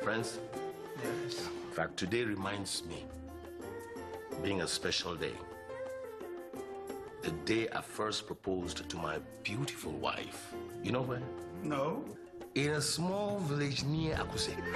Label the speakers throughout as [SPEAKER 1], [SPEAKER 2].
[SPEAKER 1] Friends?
[SPEAKER 2] Yes.
[SPEAKER 1] In fact, today reminds me, being a special day, the day I first proposed to my beautiful wife. You know where?
[SPEAKER 2] No.
[SPEAKER 1] In a small village near Akuse.
[SPEAKER 3] Hey,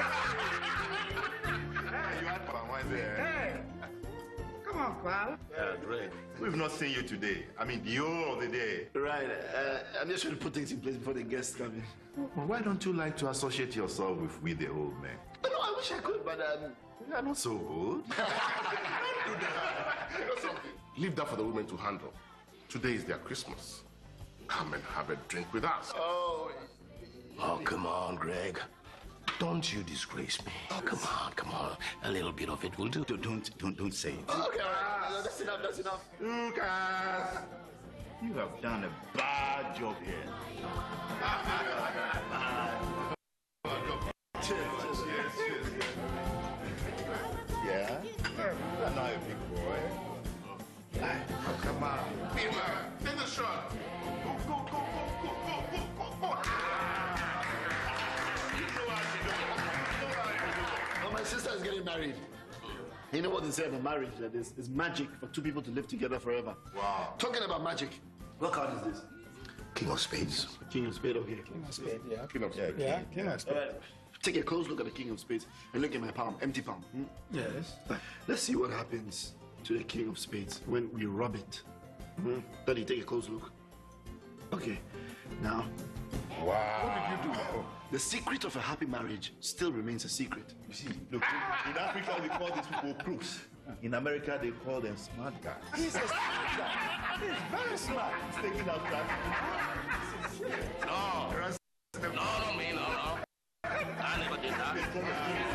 [SPEAKER 3] you had Palawai there.
[SPEAKER 2] Hey! Come on, pal.
[SPEAKER 1] Yeah, Greg.
[SPEAKER 3] We've not seen you today. I mean, the whole of the day.
[SPEAKER 4] Right. I'm just trying to put things in place before the guests come in.
[SPEAKER 3] Well, why don't you like to associate yourself with we the old men?
[SPEAKER 4] No, I wish I could, but
[SPEAKER 3] We are not so old.
[SPEAKER 5] Leave that for the women to handle. Today is their Christmas. Come and have a drink with us.
[SPEAKER 4] oh,
[SPEAKER 1] Come on, Greg. Don't you disgrace me. Come on. A little bit of it will do.
[SPEAKER 3] Don't say it.
[SPEAKER 4] okay, all right. That's enough. That's enough.
[SPEAKER 3] Lucas, you have done a bad job here.
[SPEAKER 4] Cheers.
[SPEAKER 3] Yeah? You're not a big boy.
[SPEAKER 5] Come on. Peter, take the shot. Go.
[SPEAKER 4] Oh, my sister is getting married. You know what they say about marriage? That it's magic for two people to live together forever.
[SPEAKER 3] Wow.
[SPEAKER 4] Talking about magic, what card is this?
[SPEAKER 1] King of Spades.
[SPEAKER 4] King of Spades, okay.
[SPEAKER 2] King of Spades, yeah.
[SPEAKER 5] King of Spades.
[SPEAKER 2] Yeah, King of
[SPEAKER 4] All
[SPEAKER 2] Spades.
[SPEAKER 4] right. Take a close look at the King of Spades and look at my palm, empty palm.
[SPEAKER 2] Yes.
[SPEAKER 4] Let's see what happens to the King of Spades when we rub it. Daddy, take a close look. Okay, now,
[SPEAKER 3] Wow.
[SPEAKER 4] what did you do? The secret of a happy marriage still remains a secret.
[SPEAKER 3] You see, look, in Africa we call these people crooks. In America they call them smart guys.
[SPEAKER 4] He's a smart guy. He's very smart.
[SPEAKER 3] He's taking out that.
[SPEAKER 1] No, me, no. I never did that.